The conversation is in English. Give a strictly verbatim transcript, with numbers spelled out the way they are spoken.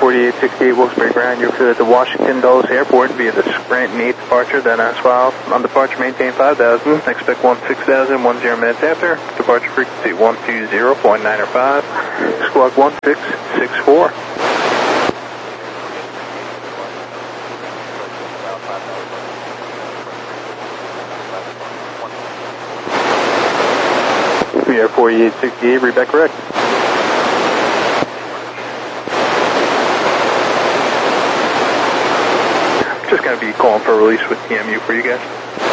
forty-eight sixty-eight Wilkes-Barre ground, you're clear at the Washington Dulles Airport via the Scranton eight departure, then as well. On departure, maintain five thousand, expect one six thousand, one zero minutes after. Departure frequency one two zero point nine five, squawk one six six four. We are forty-eight sixty-eight, read back correct. Just going to be calling for a release with T M U for you guys.